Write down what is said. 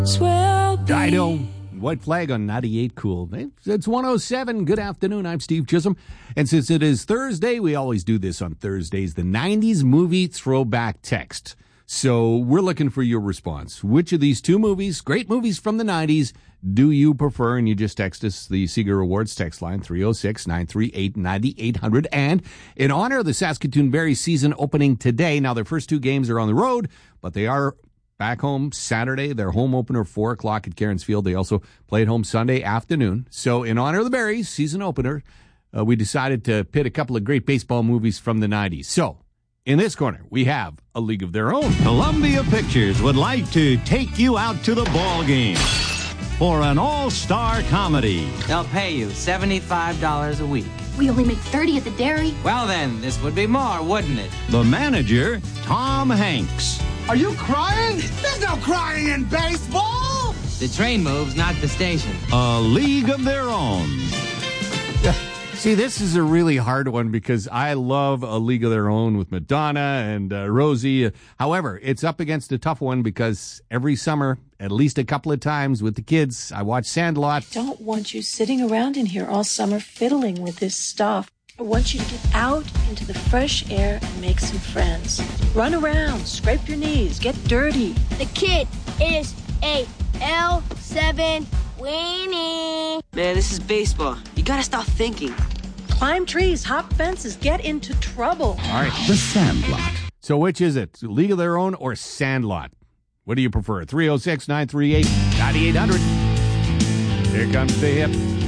Dido, White Flag on 98 Cool. It's 107. Good afternoon. I'm Steve Chisholm. And since it is Thursday, we always do this on Thursdays, the 90s movie throwback text. So we're looking for your response. Which of these two movies, great movies from the 90s, do you prefer? And you just text us the Seeger Rewards text line, 306-938-9800. And in honor of the Saskatoon Berry season opening today, now their first two games are on the road, but they are back home Saturday. Their home opener, 4 o'clock at Cairns Field. They also play at home Sunday afternoon. So in honor of the Berries season opener, we decided to pit a couple of great baseball movies from the 90s. So in this corner, we have A League of Their Own. Columbia Pictures would like to take you out to the ball game for an all-star comedy. They'll pay you $75 a week. We only make 30 at the dairy. Well then, this would be more, wouldn't it? The manager, Tom Hanks. Are you crying? There's no crying in baseball! The train moves, not the station. A League of Their Own. See, this is a really hard one because I love A League of Their Own with Madonna and Rosie. However, it's up against a tough one because every summer, at least a couple of times with the kids, I watch Sandlot. Don't want you sitting around in here all summer fiddling with this stuff. I want you to get out into the fresh air and make some friends. Run around, scrape your knees, get dirty. The kid is a L7 weenie. Man, this is baseball. You gotta stop thinking. Climb trees, hop fences, get into trouble. All right. The Sandlot. So which is it? League of Their Own or Sandlot? What do you prefer? 306-938-9800. Here comes the hip.